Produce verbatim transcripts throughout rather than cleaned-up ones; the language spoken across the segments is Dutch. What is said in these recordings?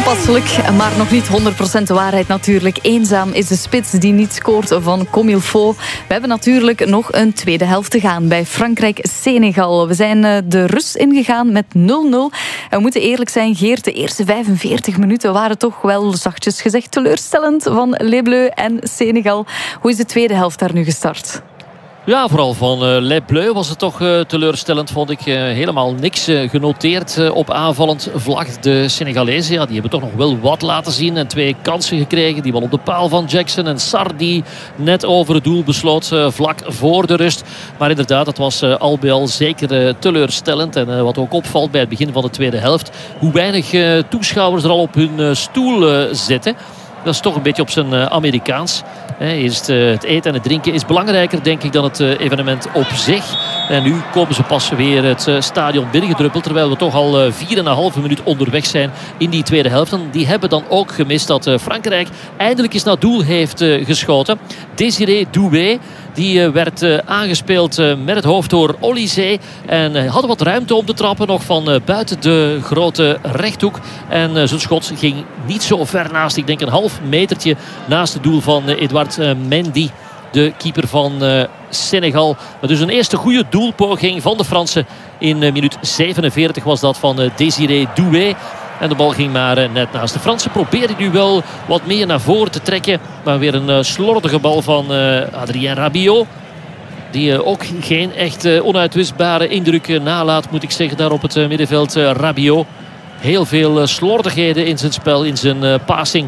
Toepasselijk, maar nog niet honderd procent de waarheid natuurlijk. Eenzaam is de spits die niet scoort van Comme il faut. We hebben natuurlijk nog een tweede helft te gaan bij Frankrijk-Senegal. We zijn de rust ingegaan met nul nul. En we moeten eerlijk zijn, Geert, de eerste vijfenveertig minuten waren toch wel zachtjes gezegd teleurstellend van Les Bleus en Senegal. Hoe is de tweede helft daar nu gestart? Ja, vooral van uh, Les Bleus was het toch uh, teleurstellend, vond ik. Uh, helemaal niks uh, genoteerd uh, op aanvallend vlak. De Senegalezen, ja, die hebben toch nog wel wat laten zien. En twee kansen gekregen. Die bal op de paal van Jackson. En Sarr die net over het doel besloot uh, vlak voor de rust. Maar inderdaad, het was uh, al bij al zeker uh, teleurstellend. En uh, wat ook opvalt bij het begin van de tweede helft. Hoe weinig uh, toeschouwers er al op hun uh, stoel uh, zitten. Dat is toch een beetje op zijn uh, Amerikaans. He, eerst uh, het eten en het drinken is belangrijker, denk ik, dan het uh, evenement op zich. En nu komen ze pas weer het uh, stadion binnengedruppeld. Terwijl we toch al uh, vier en een halve minuut onderweg zijn in die tweede helft. En die hebben dan ook gemist dat uh, Frankrijk eindelijk eens naar doel heeft uh, geschoten. Désiré Doué. Die uh, werd uh, aangespeeld uh, met het hoofd door Olysée. En uh, hadden wat ruimte om te trappen nog van uh, buiten de grote rechthoek. En uh, zijn schot ging niet zo ver naast. Ik denk een half metertje naast het doel van uh, Edouard uh, Mendy. De keeper van uh, Senegal. Maar dus een eerste goede doelpoging van de Fransen. In uh, minuut zevenenveertig was dat van uh, Désiré Doué. En de bal ging maar uh, net naast. De Fransen probeerden nu wel wat meer naar voren te trekken. Maar weer een uh, slordige bal van uh, Adrien Rabiot. Die uh, ook geen echt uh, onuitwisbare indruk uh, nalaat, moet ik zeggen, daar op het uh, middenveld. Uh, Rabiot. Heel veel uh, slordigheden in zijn spel, in zijn uh, passing.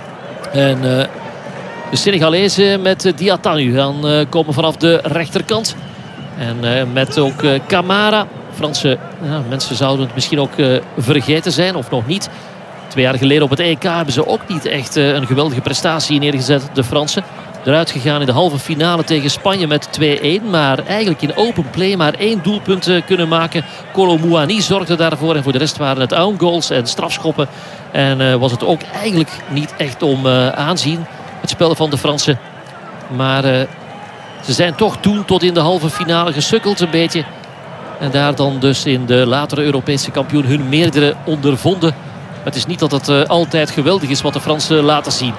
En uh, de Senegalezen met uh, Diatanu gaan uh, komen vanaf de rechterkant. En uh, met ook uh, Camara. Franse ja, mensen zouden het misschien ook uh, vergeten zijn, of nog niet. Twee jaar geleden op het E K hebben ze ook niet echt uh, een geweldige prestatie neergezet, de Fransen. Eruit gegaan in de halve finale tegen Spanje met twee-een. Maar eigenlijk in open play maar één doelpunt uh, kunnen maken. Kolo Muani zorgde daarvoor. En voor de rest waren het own goals en strafschoppen. En uh, was het ook eigenlijk niet echt om uh, aanzien, het spel van de Fransen. Maar uh, ze zijn toch toen tot in de halve finale gesukkeld een beetje. En daar dan dus in de latere Europese kampioen hun meerdere ondervonden. Maar het is niet dat het uh, altijd geweldig is wat de Fransen laten zien.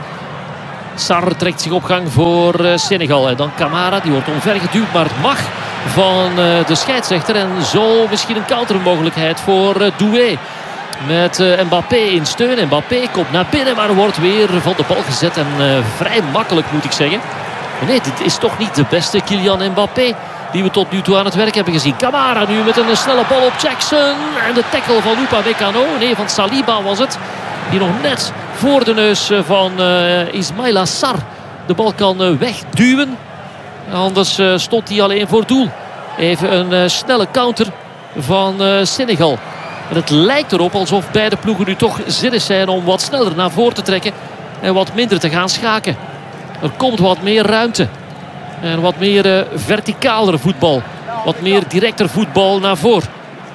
Sarr trekt zich op gang voor uh, Senegal. En dan Camara, die wordt omvergeduwd. Maar het mag van uh, de scheidsrechter. En zo misschien een countermogelijkheid voor uh, Doué. Met uh, Mbappé in steun. Mbappé komt naar binnen, maar wordt weer van de bal gezet. En uh, vrij makkelijk, moet ik zeggen. Maar nee, dit is toch niet de beste Kylian Mbappé die we tot nu toe aan het werk hebben gezien. Camara nu met een snelle bal op Jackson. En de tackle van Upamecano. Nee, van Saliba was het. Die nog net voor de neus van uh, Ismaïla Sarr de bal kan uh, wegduwen. Anders uh, stond hij alleen voor doel. Even een uh, snelle counter van uh, Senegal. En het lijkt erop alsof beide ploegen nu toch zinnig zijn om wat sneller naar voren te trekken. En wat minder te gaan schaken. Er komt wat meer ruimte. En wat meer uh, verticaler voetbal. Wat meer directer voetbal naar voren.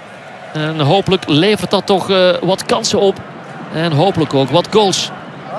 En hopelijk levert dat toch uh, wat kansen op. En hopelijk ook wat goals.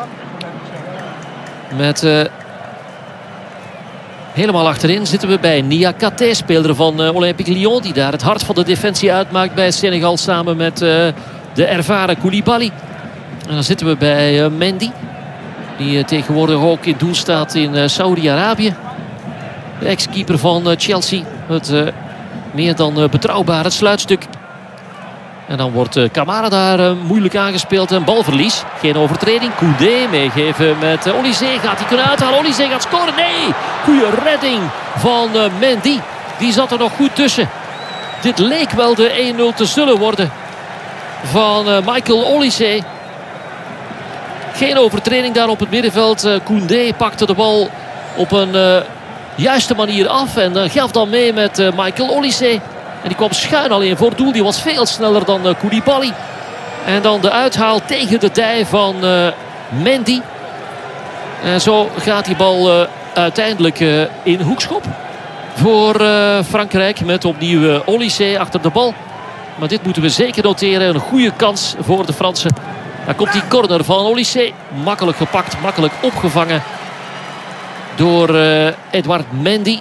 Met uh, helemaal achterin zitten we bij Niakate, speler van uh, Olympique Lyon. Die daar het hart van de defensie uitmaakt bij Senegal. Samen met uh, de ervaren Koulibaly. En dan zitten we bij uh, Mendy. Die uh, tegenwoordig ook in doel staat in uh, Saudi-Arabië. De ex-keeper van uh, Chelsea. Het uh, meer dan uh, betrouwbare sluitstuk. En dan wordt uh, Camara daar uh, moeilijk aangespeeld. En balverlies. Geen overtreding. Koundé meegeven met uh, Olysée. Gaat hij kunnen uithalen? Olysée gaat scoren. Nee! Goeie redding van uh, Mendy. Die zat er nog goed tussen. Dit leek wel de één nul te zullen worden van uh, Michael Olysée. Geen overtreding daar op het middenveld. Uh, Koundé pakte de bal op een uh, juiste manier af. En uh, gaf dan mee met uh, Michael Olysée. En die kwam schuin alleen voor doel. Die was veel sneller dan uh, Koulibaly. En dan de uithaal tegen de dij van uh, Mendy. En zo gaat die bal uh, uiteindelijk uh, in hoekschop. Voor uh, Frankrijk met opnieuw uh, Olysée achter de bal. Maar dit moeten we zeker noteren. Een goede kans voor de Fransen. Daar komt die corner van Olysée. Makkelijk gepakt, makkelijk opgevangen door uh, Edouard Mendy.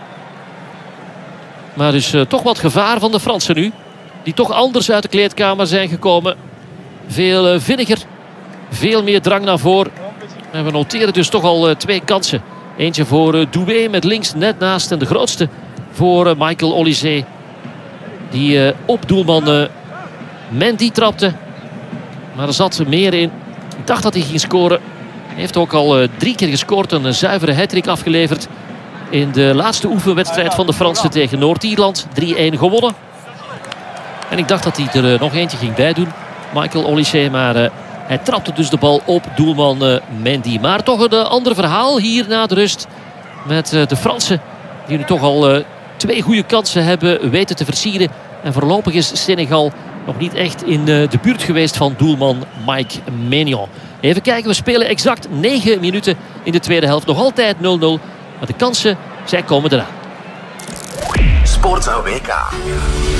Maar dus uh, toch wat gevaar van de Fransen nu. Die toch anders uit de kleedkamer zijn gekomen. Veel uh, vinniger. veel meer drang naar voren. En we noteren dus toch al uh, twee kansen. Eentje voor uh, Doué met links net naast. En de grootste voor uh, Michael Olise. Die uh, op doelman uh, Mendy trapte. Maar er zat meer in. Ik dacht dat hij ging scoren. Hij heeft ook al uh, drie keer gescoord. Een uh, zuivere hattrick afgeleverd. In de laatste oefenwedstrijd van de Fransen tegen Noord-Ierland. drie-een gewonnen. En ik dacht dat hij er uh, nog eentje ging bijdoen. Michael Olise. Maar uh, hij trapte dus de bal op doelman uh, Mendy. Maar toch een uh, ander verhaal hier na de rust. Met uh, de Fransen. Die nu toch al uh, twee goede kansen hebben weten te versieren. En voorlopig is Senegal nog niet echt in uh, de buurt geweest van doelman Mike Maignan. Even kijken, we spelen exact negen minuten in de tweede helft. Nog altijd nul nul. Maar de kansen, zij komen eraan. Sportza W K.